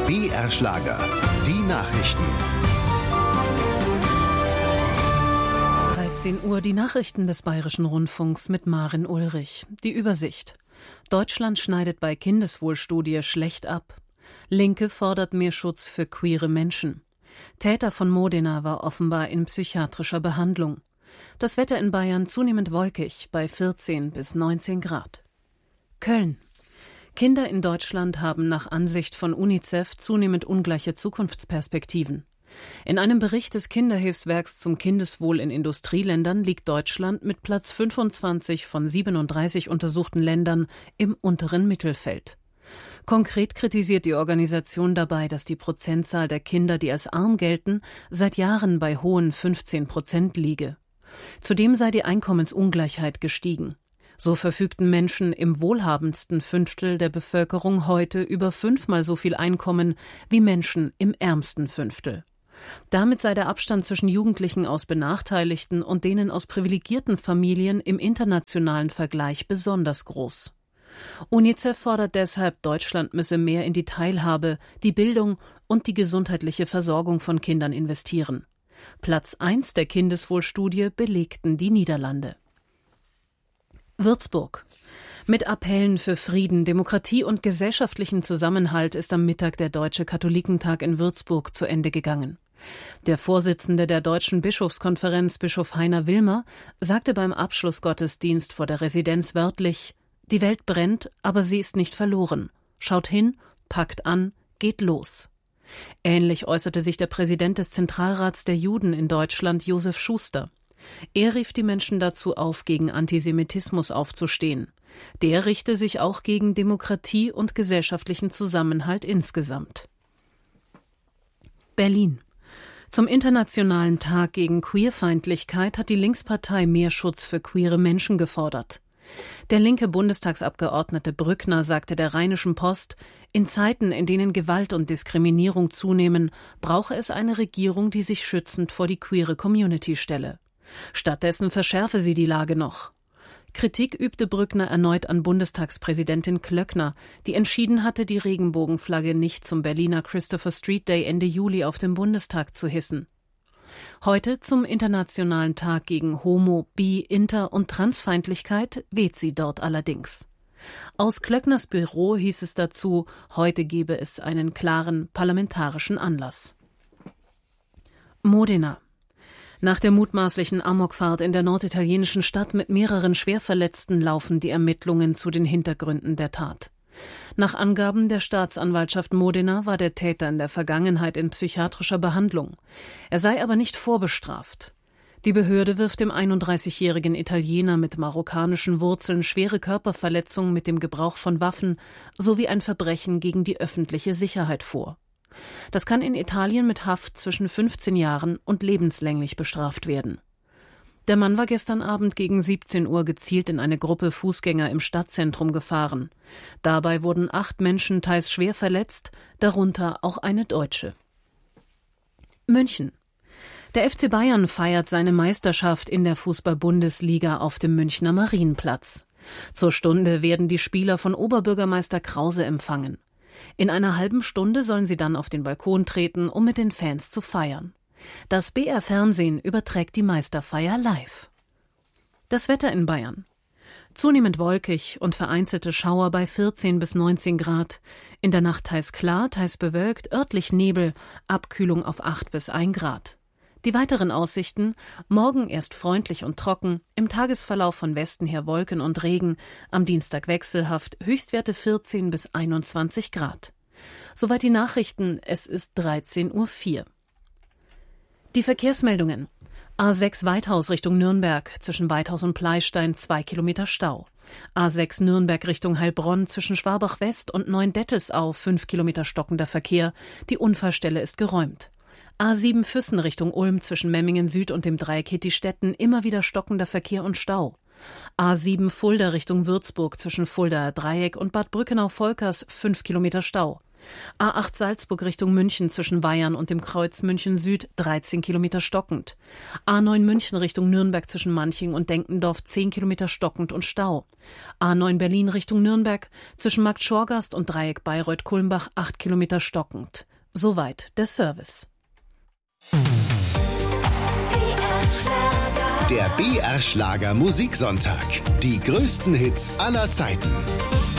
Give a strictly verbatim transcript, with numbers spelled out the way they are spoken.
B R Schlager, die Nachrichten. dreizehn Uhr, die Nachrichten des Bayerischen Rundfunks mit Maren Ulrich. Die Übersicht. Deutschland schneidet bei Kindeswohlstudie schlecht ab. Linke fordert mehr Schutz für queere Menschen. Täter von Modena war offenbar in psychiatrischer Behandlung. Das Wetter in Bayern zunehmend wolkig bei vierzehn bis neunzehn Grad. Köln. Kinder in Deutschland haben nach Ansicht von UNICEF zunehmend ungleiche Zukunftsperspektiven. In einem Bericht des Kinderhilfswerks zum Kindeswohl in Industrieländern liegt Deutschland mit Platz fünfundzwanzig von siebenunddreißig untersuchten Ländern im unteren Mittelfeld. Konkret kritisiert die Organisation dabei, dass die Prozentzahl der Kinder, die als arm gelten, seit Jahren bei hohen fünfzehn Prozent liege. Zudem sei die Einkommensungleichheit gestiegen. So verfügten Menschen im wohlhabendsten Fünftel der Bevölkerung heute über fünfmal so viel Einkommen wie Menschen im ärmsten Fünftel. Damit sei der Abstand zwischen Jugendlichen aus benachteiligten und denen aus privilegierten Familien im internationalen Vergleich besonders groß. UNICEF fordert deshalb, Deutschland müsse mehr in die Teilhabe, die Bildung und die gesundheitliche Versorgung von Kindern investieren. Platz eins der Kindeswohlstudie belegten die Niederlande. Würzburg. Mit Appellen für Frieden, Demokratie und gesellschaftlichen Zusammenhalt ist am Mittag der Deutsche Katholikentag in Würzburg zu Ende gegangen. Der Vorsitzende der Deutschen Bischofskonferenz, Bischof Heiner Wilmer, sagte beim Abschlussgottesdienst vor der Residenz wörtlich: Die Welt brennt, aber sie ist nicht verloren. Schaut hin, packt an, geht los. Ähnlich äußerte sich der Präsident des Zentralrats der Juden in Deutschland, Josef Schuster. Er rief die Menschen dazu auf, gegen Antisemitismus aufzustehen. Der richte sich auch gegen Demokratie und gesellschaftlichen Zusammenhalt insgesamt. Berlin. Zum Internationalen Tag gegen Queerfeindlichkeit hat die Linkspartei mehr Schutz für queere Menschen gefordert. Der linke Bundestagsabgeordnete Brückner sagte der Rheinischen Post, in Zeiten, in denen Gewalt und Diskriminierung zunehmen, brauche es eine Regierung, die sich schützend vor die queere Community stelle. Stattdessen verschärfe sie die Lage noch. Kritik übte Brückner erneut an Bundestagspräsidentin Klöckner, die entschieden hatte, die Regenbogenflagge nicht zum Berliner Christopher Street Day Ende Juli auf dem Bundestag zu hissen. Heute zum Internationalen Tag gegen Homo-, Bi-, Inter- und Transfeindlichkeit weht sie dort allerdings. Aus Klöckners Büro hieß es dazu, heute gebe es einen klaren parlamentarischen Anlass. Modena. Nach der mutmaßlichen Amokfahrt in der norditalienischen Stadt mit mehreren Schwerverletzten laufen die Ermittlungen zu den Hintergründen der Tat. Nach Angaben der Staatsanwaltschaft Modena war der Täter in der Vergangenheit in psychiatrischer Behandlung. Er sei aber nicht vorbestraft. Die Behörde wirft dem einunddreißigjährigen Italiener mit marokkanischen Wurzeln schwere Körperverletzungen mit dem Gebrauch von Waffen sowie ein Verbrechen gegen die öffentliche Sicherheit vor. Das kann in Italien mit Haft zwischen fünfzehn Jahren und lebenslänglich bestraft werden. Der Mann war gestern Abend gegen siebzehn Uhr gezielt in eine Gruppe Fußgänger im Stadtzentrum gefahren. Dabei wurden acht Menschen teils schwer verletzt, darunter auch eine Deutsche. München. Der F C Bayern feiert seine Meisterschaft in der Fußball-Bundesliga auf dem Münchner Marienplatz. Zur Stunde werden die Spieler von Oberbürgermeister Krause empfangen. In einer halben Stunde sollen sie dann auf den Balkon treten, um mit den Fans zu feiern. Das B R-Fernsehen überträgt die Meisterfeier live. Das Wetter in Bayern. Zunehmend wolkig und vereinzelte Schauer bei vierzehn bis neunzehn Grad. In der Nacht teils klar, teils bewölkt, örtlich Nebel, Abkühlung auf acht bis ein Grad. Die weiteren Aussichten: morgen erst freundlich und trocken, im Tagesverlauf von Westen her Wolken und Regen, am Dienstag wechselhaft, Höchstwerte vierzehn bis einundzwanzig Grad. Soweit die Nachrichten, es ist dreizehn Uhr vier. Die Verkehrsmeldungen. A sechs Weithaus Richtung Nürnberg, zwischen Weithaus und Pleystein zwei Kilometer Stau. A sechs Nürnberg Richtung Heilbronn, zwischen Schwabach West und Neuendettelsau fünf Kilometer stockender Verkehr, die Unfallstelle ist geräumt. A sieben Füssen Richtung Ulm, zwischen Memmingen Süd und dem Dreieck Hittistetten immer wieder stockender Verkehr und Stau. A sieben Fulda Richtung Würzburg, zwischen Fuldaer Dreieck und Bad Brückenau-Volkers fünf Kilometer Stau. A acht Salzburg Richtung München zwischen Weyern und dem Kreuz München Süd dreizehn Kilometer stockend. A neun München Richtung Nürnberg zwischen Manching und Denkendorf zehn Kilometer stockend und Stau. A neun Berlin Richtung Nürnberg zwischen Markt Schorgast und Dreieck Bayreuth-Kulmbach acht Kilometer stockend. Soweit der Service. Der B R Schlager Musiksonntag. Die größten Hits aller Zeiten.